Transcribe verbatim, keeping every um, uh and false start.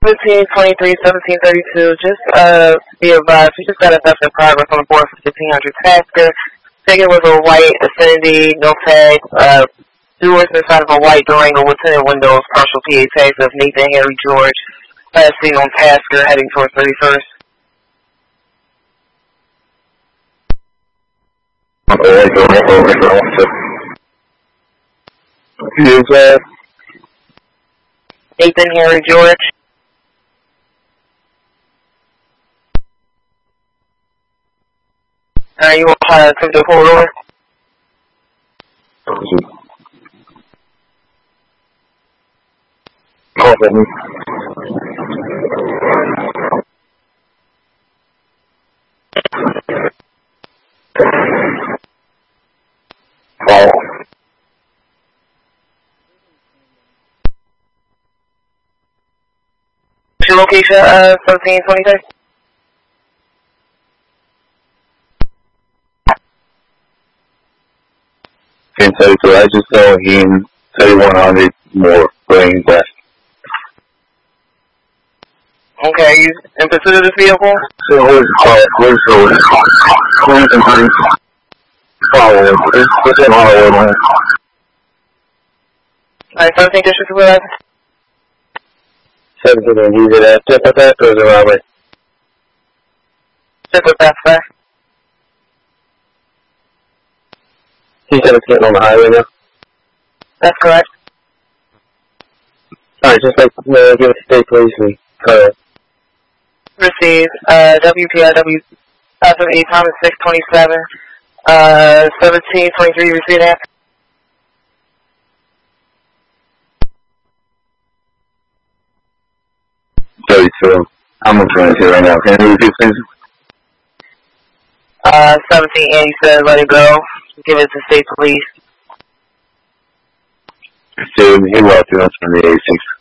fifteen twenty-three, seventeen thirty-two, just uh, be advised, we just got a theft in progress on the board for fifteen hundred Tasker. Ticket was a white Affinity, no tag, uh, doors inside of a white Durango with tinted windows, partial P A tags of Nathan Henry George, last seen on Tasker, heading towards thirty-first. Nathan Henry George. Are you uh, to the corridor? Oh. What's your location, uh, seventeen twenty-three? ten thirty-two, I just saw him thirty-one hundred more going west. Okay, are you in pursuit of this vehicle? So where's the car? Where's the car? Where's the car? Follow. What's that follow, man? Alright, seventeen District Supervisor? seventeen, you did that tip of that or is it Robert? Tip of that, sir. He said it's getting on the highway now? That's correct. Alright, just like, uh, give it to state police and car. Received, uh, W P I W, uh, seventy-eight Thomas six twenty-seven, uh, seventeen twenty-three, you receive that? thirty-two. I'm on twenty-two right now. Can you repeat please? Uh, seventeen Andy said let it go. Give it to state police. Dude, he walked through on twenty-eight, six